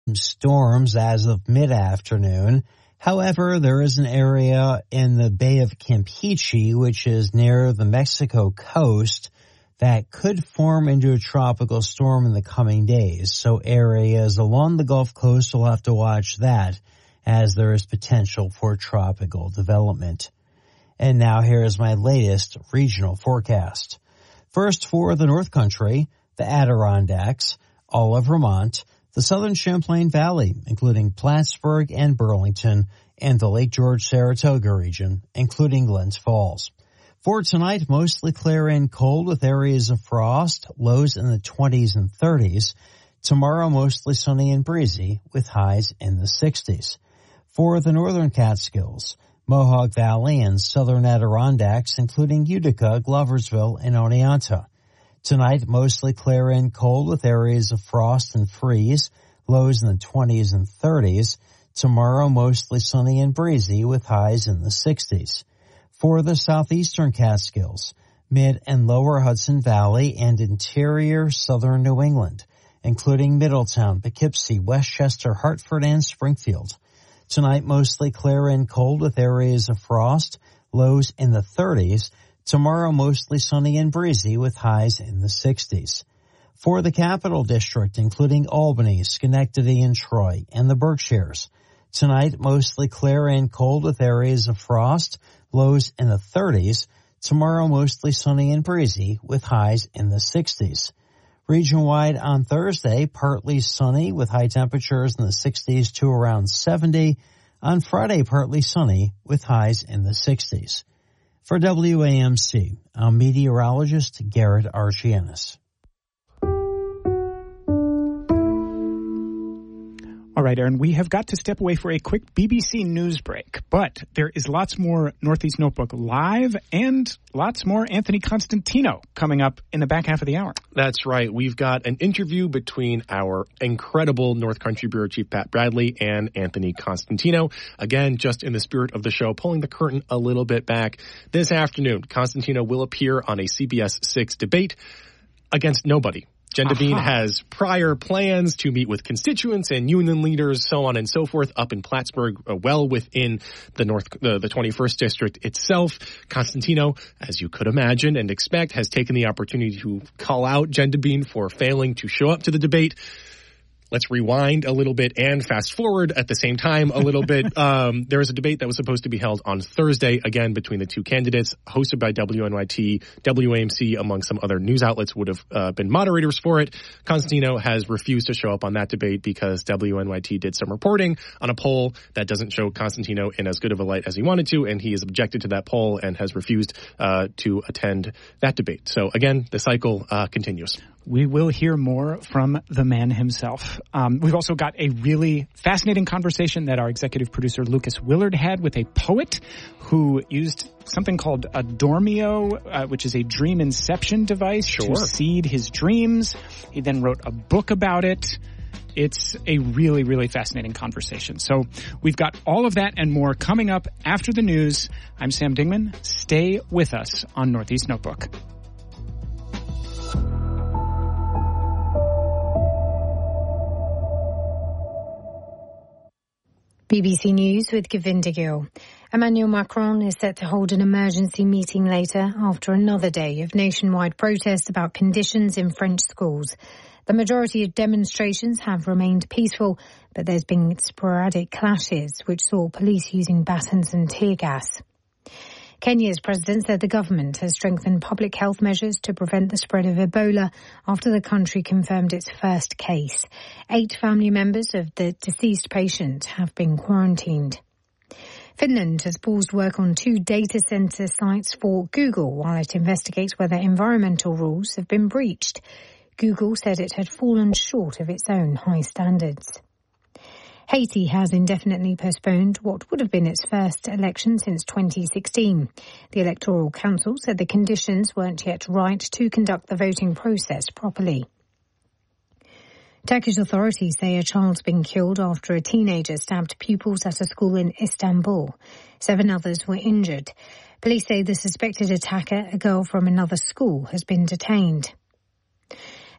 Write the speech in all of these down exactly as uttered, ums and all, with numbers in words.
storms as of mid-afternoon. However, there is an area in the Bay of Campeche, which is near the Mexico coast, that could form into a tropical storm in the coming days. So areas along the Gulf Coast will have to watch that, as there is potential for tropical development. And now here is my latest regional forecast. First, for the North Country, the Adirondacks, all of Vermont, the southern Champlain Valley, including Plattsburgh and Burlington, and the Lake George-Saratoga region, including Glens Falls. For tonight, mostly clear and cold with areas of frost, lows in the twenties and thirties. Tomorrow, mostly sunny and breezy with highs in the sixties. For the northern Catskills, Mohawk Valley and southern Adirondacks, including Utica, Gloversville, and Oneonta. Tonight, mostly clear and cold with areas of frost and freeze, lows in the twenties and thirties. Tomorrow, mostly sunny and breezy with highs in the sixties. For the southeastern Catskills, mid and lower Hudson Valley and interior southern New England, including Middletown, Poughkeepsie, Westchester, Hartford, and Springfield. Tonight, mostly clear and cold with areas of frost, lows in the thirties. Tomorrow, mostly sunny and breezy with highs in the sixties. For the Capital District, including Albany, Schenectady, and Troy, and the Berkshires. Tonight, mostly clear and cold with areas of frost, lows in the thirties. Tomorrow, mostly sunny and breezy with highs in the sixties. Region-wide on Thursday, partly sunny with high temperatures in the sixties to around seventy. On Friday, partly sunny with highs in the sixties. For W A M C, I'm meteorologist Garrett Archianis. All right, Aaron, we have got to step away for a quick B B C News break, but there is lots more Northeast Notebook live and lots more Anthony Constantino coming up in the back half of the hour. That's right. We've got an interview between our incredible North Country Bureau Chief Pat Bradley and Anthony Constantino. Again, just in the spirit of the show, pulling the curtain a little bit back. This afternoon, Constantino will appear on a C B S six debate against nobody. Jen Devine uh-huh. has prior plans to meet with constituents and union leaders, so on and so forth, up in Plattsburgh, uh, well within the North, uh, the twenty-first District itself. Constantino, as you could imagine and expect, has taken the opportunity to call out Jen Devine for failing to show up to the debate. Let's rewind a little bit and fast forward at the same time a little bit. Um, there was a debate that was supposed to be held on Thursday, again, between the two candidates, hosted by W N Y T. W A M C, among some other news outlets, would have uh, been moderators for it. Constantino has refused to show up on that debate because W N Y T did some reporting on a poll that doesn't show Constantino in as good of a light as he wanted to, and he has objected to that poll and has refused uh, to attend that debate. So, again, the cycle uh, continues. We will hear more from the man himself. Um, we've also got a really fascinating conversation that our executive producer Lucas Willard had with a poet who used something called a Dormio, uh, which is a dream inception device sure. to seed his dreams. He then wrote a book about it. It's a really, really fascinating conversation. So we've got all of that and more coming up after the news. I'm Sam Dingman. Stay with us on Northeast Notebook. B B C News with Govinda Gill. Emmanuel Macron is set to hold an emergency meeting later after another day of nationwide protests about conditions in French schools. The majority of demonstrations have remained peaceful, but there's been sporadic clashes which saw police using batons and tear gas. Kenya's president said the government has strengthened public health measures to prevent the spread of Ebola after the country confirmed its first case. Eight family members of the deceased patient have been quarantined. Finland has paused work on two data center sites for Google while it investigates whether environmental rules have been breached. Google said it had fallen short of its own high standards. Haiti has indefinitely postponed what would have been its first election since twenty sixteen. The Electoral Council said the conditions weren't yet right to conduct the voting process properly. Turkish authorities say a child's been killed after a teenager stabbed pupils at a school in Istanbul. Seven others were injured. Police say the suspected attacker, a girl from another school, has been detained.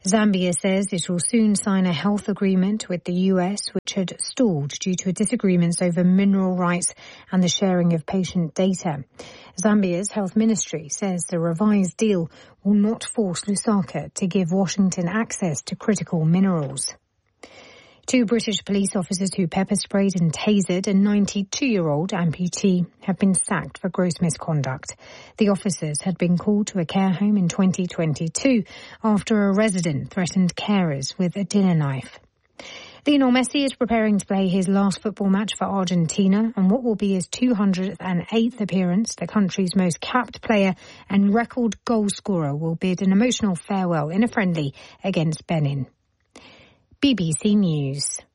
Zambia says it will soon sign a health agreement with the U S, which had stalled due to disagreements over mineral rights and the sharing of patient data. Zambia's health ministry says the revised deal will not force Lusaka to give Washington access to critical minerals. Two British police officers who pepper-sprayed and tasered a ninety-two-year-old amputee have been sacked for gross misconduct. The officers had been called to a care home in twenty twenty-two after a resident threatened carers with a dinner knife. Lionel Messi is preparing to play his last football match for Argentina on what will be his two hundred eighth appearance. The country's most capped player and record goal scorer will bid an emotional farewell in a friendly against Benin. B B C News.